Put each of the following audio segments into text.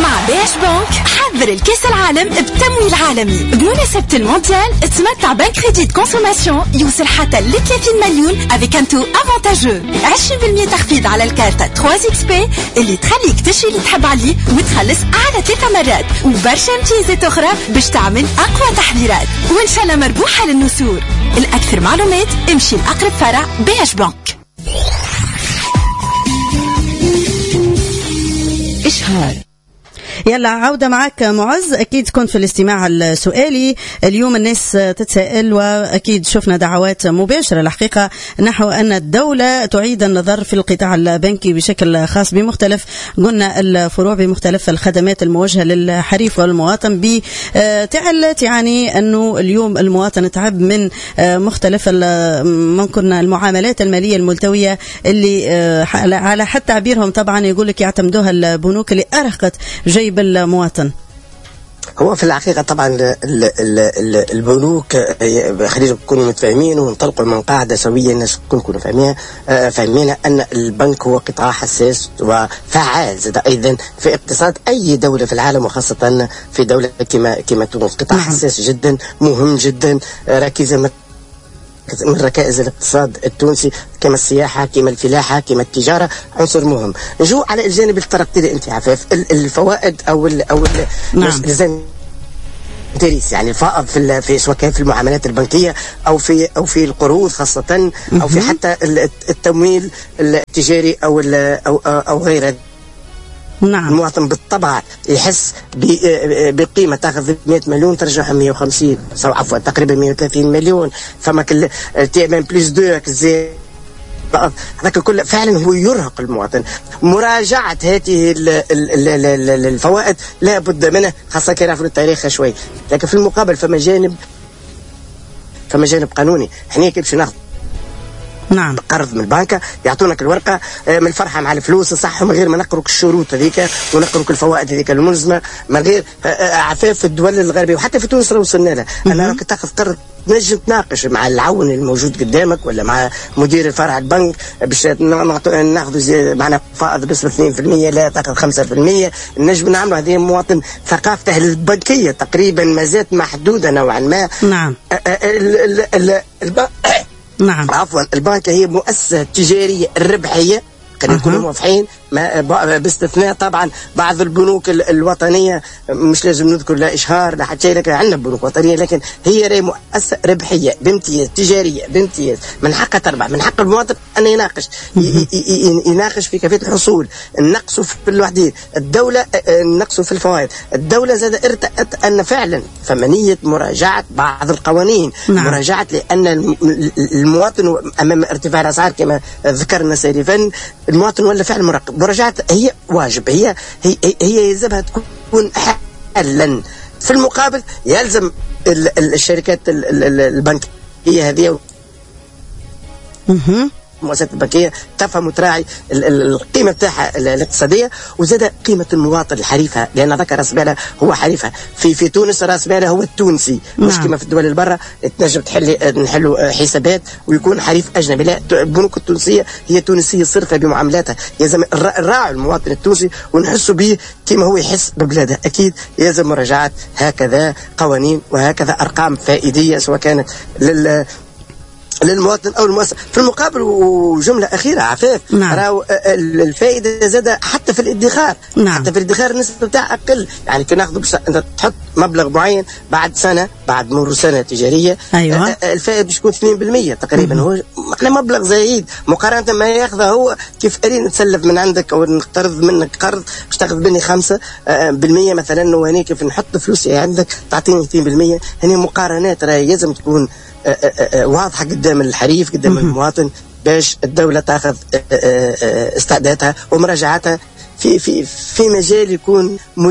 مع بيش بنك حضر الكاس العالم بتمويل عالمي. بمناسبة المونديال تمتع بنك كريديت كونسوماسيون يوصل حتى ل 30 مليون افيك ان تو افونتاجو 20% تخفيض على الكارتة 3XP اللي تخليك تشري اللي تحب عليه وتخلص على 3 مرات وبرشا امتيازات اخرى باش تعمل اقوى تحضيرات وان شاء الله مربوحة للنسور. الاكثر معلومات امشي لاقرب فرع بيش بنك. إشهار. يلا عودة معك معز. أكيد كنت في الاستماع السؤالي اليوم، الناس تتساءل وأكيد شفنا دعوات مباشرة الحقيقة نحو أن الدولة تعيد النظر في القطاع البنكي بشكل خاص بمختلف قلنا الفروع بمختلف الخدمات الموجهة للحريف والمواطن يعني أنه اليوم المواطن تعب من مختلف ممكن المعاملات المالية الملتوية اللي على حد تعبيرهم طبعا يقول لك يعتمدوها البنوك اللي أرهقت جيب المواطن. هو في الحقيقة طبعا البنوك خلينا نكونوا متفاهمين ونطلقوا من قاعدة سوية الناس كلكم فاهمين أن البنك هو قطاع حساس وفعال زاد أيضا في اقتصاد أي دولة في العالم وخاصة في دولة كما تونس. قطاع حساس جدا مهم جدا، ركيزة من ركائز الاقتصاد التونسي كما السياحة كما الفلاحة كما التجارة، عنصر مهم. نجو على الجانب اللي تطرقت له انت عفاف، الفوائد او تريس يعني الفائض في سواء كان في المعاملات البنكية او في القروض خاصة او في حتى التمويل التجاري او غيره. نعم. المواطن بالطبع يحس بقيمة، تاخذ 100 مليون ترجعها 150 أو عفوا تقريبا 130 مليون، فما كل تيمان بليس دو زي هذاك الكل فعلا هو يرهق المواطن. مراجعة هذه الفوائد لا بد منها خاصة كي نعرفوا التاريخ شوي، لكن في المقابل فما جانب قانوني. احنا كيف ناخذ نعم قرض من البنكة يعطونك الورقة من الفرحة مع الفلوس صح، من غير ما نقرك الشروط هذيك ونقرك الفوائد هذيك الملزمة، من غير عفاف في الدول الغربية وحتى في تونس وصلنا لها. أنا راك تاخذ قرض نجم تناقش مع العون الموجود قدامك ولا مع مدير الفرع البنك باش ناخذ معنا فائض بس 2%، لا تاخذ 5%. نجم نعملوا هذه مواطن ثقافته البنكية تقريبا ما زالت محدودة نوعا ما. نعم. نعم عفوا البنك هي مؤسسة تجارية ربحية، خلينا نكونوا واضحين، باستثناء طبعا بعض البنوك الوطنية مش لازم نذكر لا إشهار لا حتى شيء، لكن عندنا بنوك وطنية لكن هي مؤسسة ربحية بامتياز، تجارية بامتياز، من حقها تربح، من حق المواطن أن يناقش في كيفية الحصول. النقص في الوحدين، الدولة النقص في الفوائد، الدولة زاد ارتأت أن فعلا ثمانية مراجعة بعض القوانين. نعم. مراجعة لأن المواطن أمام ارتفاع الأسعار كما ذكرنا سالفا المواطن ولا فعلا مراقب. مراجعة هي واجب، هي يلزمها تكون حلا. في المقابل يلزم الشركات البنكية هذه المؤسسات البنكية تفهم وتراعي القيمة بتاعها الاقتصادية وزاد قيمة المواطن الحريفة، لأن ذاك راس ماله هو حريفة. في تونس راس ماله هو التونسي. نعم. مش كما في الدول البرة تنجم نحلوا حسابات ويكون حريف أجنبي، لا، البنوك التونسية هي تونسية صرفة بمعاملاتها. يلزم نراعي المواطن التونسي ونحسوا به كما هو يحس ببلاده. أكيد يلزم مراجعة هكذا قوانين وهكذا أرقام فائدية سواء كانت للمواطن أو المؤسسة. في المقابل وجملة أخيرة عفاف، نعم. راو الفائدة زاد حتى في الادخار. نعم. حتى في الادخار النسبة بتاعها أقل، يعني كي ناخذ أنت تحط مبلغ معين بعد سنة، بعد مرور سنة تجارية. أيوة. الفائدة باش تكون 2% تقريبا. هو احنا مبلغ زايد مقارنة ما ياخذه هو. كيف أريد نتسلف من عندك أو نقترض منك قرض باش تاخذ مني 5% مثلا، وهني كيف نحط فلوسي عندك تعطيني 2%. هني مقارنات راهي لازم تكون واضحة قدام الحريف قدام المواطن باش الدولة تاخذ استعداداتها ومراجعتها في مجال يكون مريح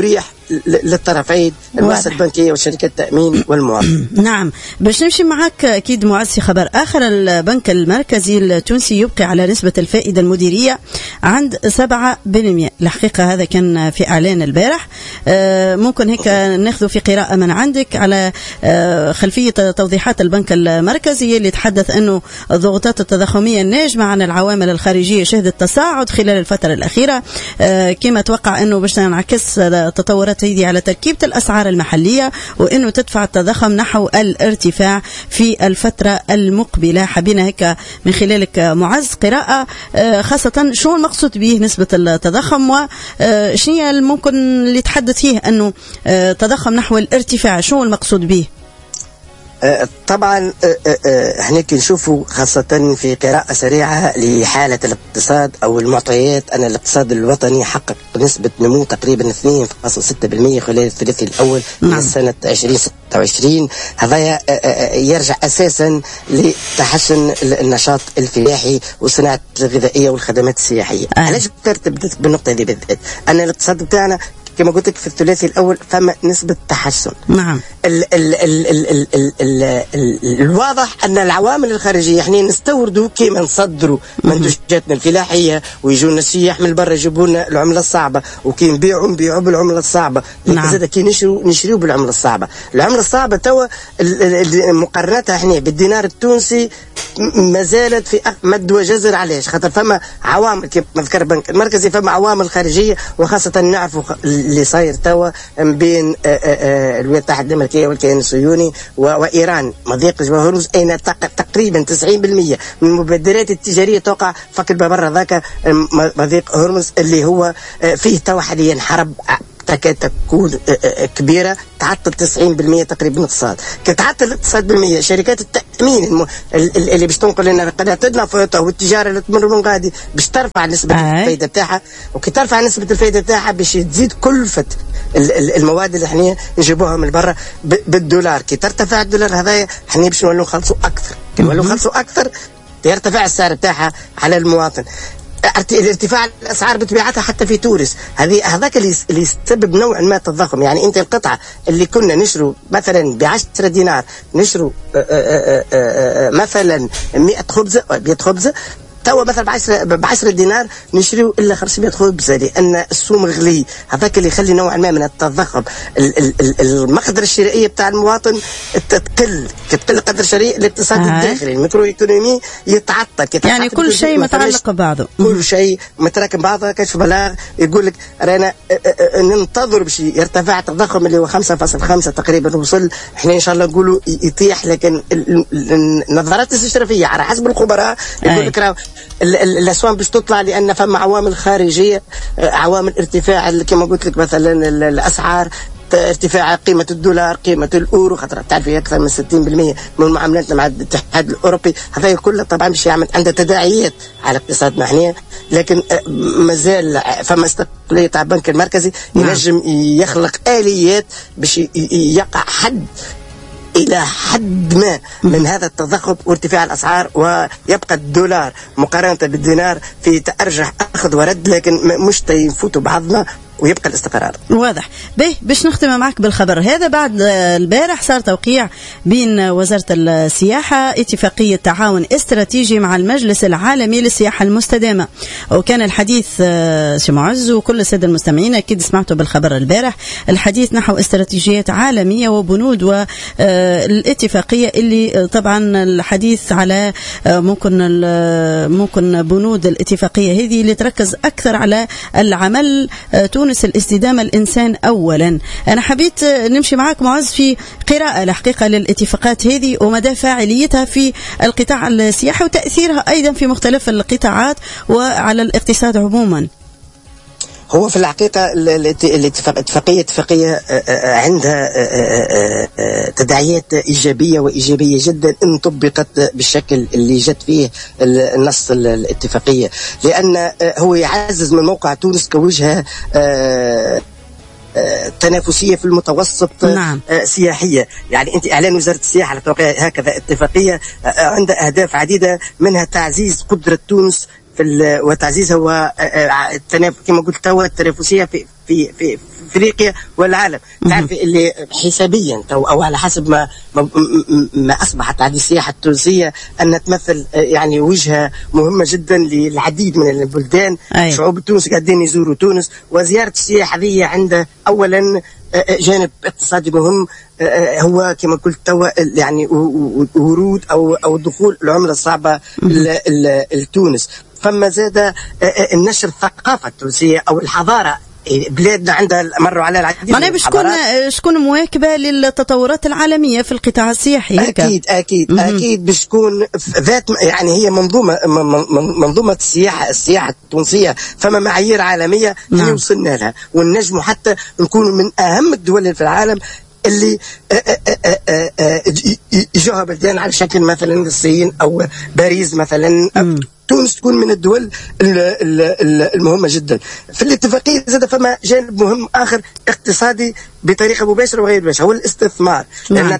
للطرفين، المؤسسات البنكية وشركات التأمين والمواطن. نعم، باش نمشي معك أكيد معز في خبر آخر. البنك المركزي التونسي يبقي على نسبة الفائدة المديرية عند 7%. الحقيقة هذا كان في إعلان البارح. ممكن هيك ناخذ في قراءة من عندك على خلفية توضيحات البنك المركزي اللي تحدث أنه الضغوطات التضخمية الناجمة عن العوامل الخارجية شهدت تصاعد خلال الفترة الأخيرة، كما توقع أنه باش نعكس التطورات هذه على تركيبة الأسعار المحلية، وأنه تدفع التضخم نحو الارتفاع في الفترة المقبلة. حبينا هيك من خلالك معز قراءة خاصة شو المقصود به نسبة التضخم، وشنو ممكن اللي تحدث فيه أنه تضخم نحو الارتفاع، شو المقصود به؟ طبعا احنا نشوفوا خاصة في قراءة سريعة لحالة الاقتصاد أو المعطيات أن الاقتصاد الوطني حقق نسبة نمو تقريبا 2.6% خلال الثلاثي الأول من سنة 2026. هذا يرجع أساسا لتحسن النشاط الفلاحي والصناعة الغذائية والخدمات السياحية. علاش بدأت بالنقطة دي بالذات؟ أن الاقتصاد بتاعنا كما قلت لك في الثلاثي الأول فما نسبة تحسن. نعم. الواضح أن العوامل الخارجية احنا نستوردوا كما نصدروا منتوجاتنا الفلاحية، ويجونا السياح من برا يجيبوا لنا العملة الصعبة، وكي نبيعوا بالعملة الصعبة. نعم. زاد كي نشريوا بالعملة الصعبة. العملة الصعبة توا مقارنتها احنا بالدينار التونسي ما زالت في مد وجزر. علاش؟ خاطر فما عوامل كما ذكر البنك المركزي، فما عوامل خارجية، وخاصة نعرفوا اللي صاير توا بين الولايات المتحدة الأمريكية والكيان الصهيوني وإيران. مضيق جبل هرمز أين تقريبا 90% من المبادرات التجارية توقع فك البابر ذاك مضيق هرمز، اللي هو فيه توا حاليا حرب تكاد تكون كبيرة، تعطل 90% تقريبا الاقتصاد. كتعطل الاقتصاد بالمية، شركات التأمين اللي باش تنقل لنا قناتنا فوتها والتجارة اللي تمر من غادي باش ترفع نسبة الفايدة بتاعها، وكي ترفع نسبة الفايدة بتاعها باش تزيد كلفة المواد اللي احنا نجيبوها من برا بالدولار. كي ترتفع الدولار هذايا احنا باش نولوا نخلصوا أكثر، كي نولوا نخلصوا أكثر يرتفع السعر بتاعها على المواطن. الارتفاع الاسعار بطبيعتها حتى في تونس هذاك اللي يسبب نوع ما التضخم. يعني انت القطعه اللي كنا نشروا مثلا ب10 دينار نشروا مثلا 100 خبزه توا مثلا ب10 دينار نشريو الا 500 خبزه، لان السوم غلي. هذاك اللي يخلي نوعا ما من التضخم. المقدره الشرائيه بتاع المواطن تقل قدر شرائي الاقتصاد الداخلي، الميكرو ايكونومي يتعطل. يعني كل شيء متعلق ببعضه، كل شيء متراكم بعضه. كشف بلاغ يقول لك رانا ننتظر باش يرتفع التضخم اللي هو 5.5 تقريبا وصل، احنا ان شاء الله نقولوا يطيح. لكن النظرات الاستشرافيه على حسب الخبراء يقول لك راه الاسواق باش تطلع، لان فما عوامل خارجيه، عوامل ارتفاع كما قلت لك مثلا الاسعار، ارتفاع قيمة الدولار، قيمة الأورو، خاطر تعرفي أكثر من 60% من معاملاتنا مع الاتحاد الأوروبي. هذا كله طبعا باش يعمل عنده تداعيات على اقتصادنا احنا. لكن مازال فما استقلالية تاع البنك المركزي ينجم يخلق آليات باش يقع حد إلى حد ما من هذا التضخم وارتفاع الأسعار، ويبقى الدولار مقارنة بالدينار في تأرجح أخذ ورد، لكن مش يفوتوا بعضنا ويبقى الاستقرار. واضح. باش نختم معك بالخبر هذا. بعد البارح صار توقيع بين وزارة السياحة اتفاقية تعاون استراتيجي مع المجلس العالمي للسياحة المستدامة، وكان الحديث سي معز وكل السادة المستمعين أكيد سمعتوا بالخبر البارح، الحديث نحو استراتيجيات عالمية وبنود والاتفاقية اللي طبعا الحديث على ممكن بنود الاتفاقية هذه اللي تركز أكثر على العمل تونس الاستدامة الإنسان أولا. أنا حبيت نمشي معك معز في قراءة الحقيقة للاتفاقات هذه ومدى فاعليتها في القطاع السياحي وتأثيرها أيضا في مختلف القطاعات وعلى الاقتصاد عموما. هو في الحقيقة الاتفاقية عندها تداعيات إيجابية وإيجابية جدا إن طبقت بالشكل اللي جت فيه النص الاتفاقية، لأن هو يعزز من موقع تونس كوجهة تنافسية في المتوسط. نعم. سياحية. يعني أنت إعلان وزارة السياحة على توقيع هكذا اتفاقية عندها أهداف عديدة، منها تعزيز قدرة تونس وتعزيز هو كما قلت توا التنافسيه في افريقيا والعالم. تعرف اللي حسابيا او على حسب ما اصبحت هذه السياحه التونسيه ان تمثل يعني وجهه مهمه جدا للعديد من البلدان. شعوب تونس قاعدين يزوروا تونس، وزياره السياحه هذه عنده اولا جانب اقتصادي مهم، هو كما قلت توا يعني ورود او دخول العمله الصعبه لتونس. فما زاد النشر الثقافه التونسيه او الحضاره، بلادنا عندها مروا على العديد معناها بشكون مواكبه للتطورات العالميه في القطاع السياحي. اكيد بشكون ذات يعني هي منظومه السياحه التونسيه، فما معايير عالميه اللي وصلنا لها، والنجم حتى نكون من اهم الدول في العالم اللي يجوها بلدان على شكل مثلا الصين او باريس مثلا. تونس تكون من الدول المهمة جدا. في الاتفاقية زاد فما جانب مهم آخر اقتصادي بطريقة مباشرة وغير مباشرة، هو الاستثمار. لأن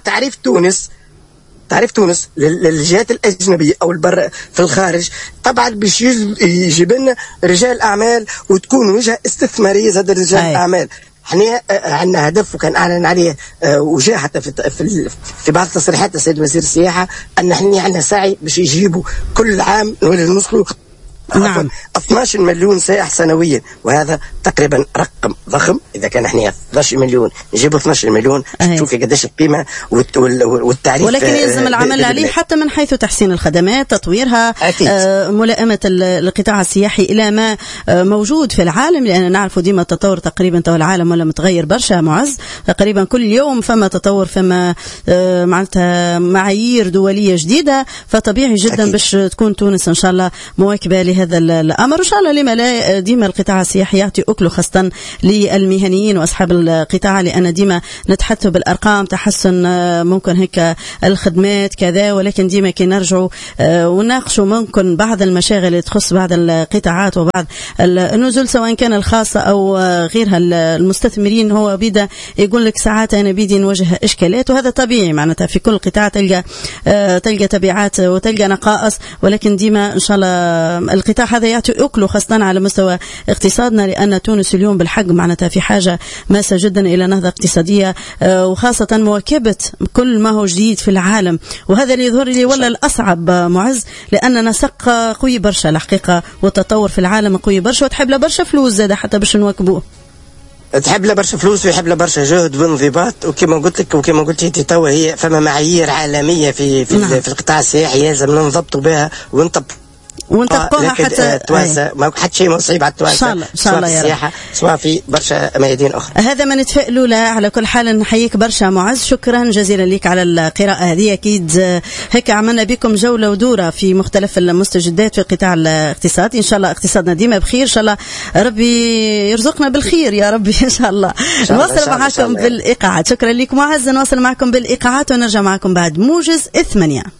تعريف تونس للجهات الأجنبية أو البر في الخارج طبعا باش يجيب لنا رجال أعمال وتكون وجهة استثمارية زاد رجال أعمال. احنا عندنا هدف وكان اعلن عليه وجاء حتى في بعض تصريحات السيد وزير السياحه ان احنا عندنا سعي باش يجيبوا كل عام نوصلوا 12 مليون سائح سنويا، وهذا تقريبا رقم ضخم. اذا كان احنا 12 مليون نجيبوا 12 مليون شوفي قداش القيمه والتعريف. ولكن يلزم العمل عليه حتى من حيث تحسين الخدمات، تطويرها، ملائمه القطاع السياحي الى ما موجود في العالم، لان نعرف ديما التطور تقريبا تو العالم ولا متغير برشا معز، تقريبا كل يوم فما تطور، فما معناتها معايير دوليه جديده، فطبيعي جدا باش تكون تونس ان شاء الله مواكبه هذا الأمر. إن شاء الله لما لا ديما القطاع السياحي يعطي أكله، خاصة للمهنيين وأصحاب القطاع، لأن ديما نتحدثوا بالأرقام تحسن ممكن هيك الخدمات كذا، ولكن ديما كي نرجعوا وناقشوا ممكن بعض المشاغل اللي تخص بعض القطاعات وبعض النزول سواء كان الخاصة أو غيرها المستثمرين، هو بيدا يقول لك ساعات أنا بيدي نواجه إشكالات، وهذا طبيعي معناتها في كل قطاع تلقى تبعات وتلقى نقائص، ولكن ديما إن شاء الله القطاع هذا يعطي أكله خاصة على مستوى اقتصادنا، لأن تونس اليوم بالحق معناتها في حاجة ماسة جدا إلى نهضة اقتصادية، وخاصة مواكبة كل ما هو جديد في العالم. وهذا اللي يظهر لي ولا الأصعب معز، لأننا سق قوي برشا الحقيقة، والتطور في العالم قوي برشا، وتحب له برشا فلوس زادة حتى باش نواكبوه. تحب له برشا فلوس ويحب له برشا جهد وانضباط، وكما قلت لك وكما قلت انت توا هي فما معايير عالمية في القطاع السياحي لازم ننضبطوا بها ونطبقوها حتى تواسى. ما حد شيء مصيب على التواسى ان شاء الله يا السياحه سواء في برشا ميادين اخرى. هذا ما نتفائلوا له. على كل حال نحييك برشا معز، شكرا جزيلا لك على القراءه هذه. اكيد هيك عملنا بكم جوله ودوره في مختلف المستجدات في القطاع الاقتصادي. ان شاء الله اقتصادنا ديما بخير، ان شاء الله ربي يرزقنا بالخير يا ربي ان شاء الله. نواصل معكم بالايقاعات. شكرا لك معز، نواصل معكم بالايقاعات ونرجع معكم بعد موجز 8.